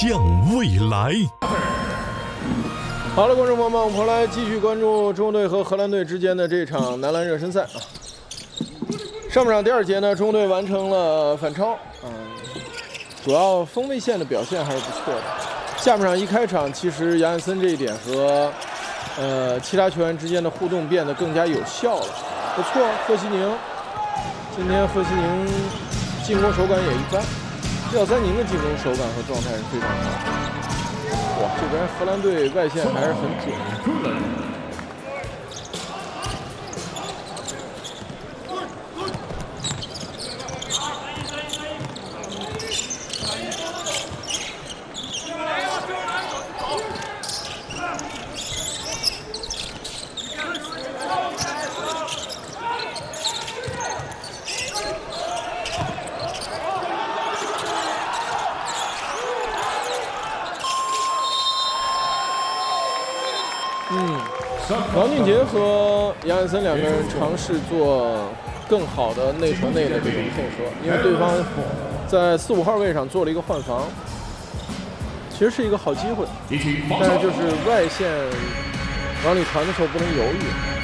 向未来。 好了，观众朋友们，我们来继续关注中国队和荷兰队之间的这场男篮热身赛啊。上半场第2节呢，中国队完成了反超，主要锋卫线的表现还是不错的。下半场一开场，其实杨安森这一点和其他球员之间的互动变得更加有效了，不错。贺西宁，今天贺西宁进攻手感也一般，廖三宁的进攻手感和状态是非常好。哇，这边荷兰队外线还是很准。王俊杰和杨安森2个人尝试做更好的内传内的这种配合，因为对方在4、5号位上做了一个换防，其实是一个好机会，但是就是外线往里传的时候不能犹豫。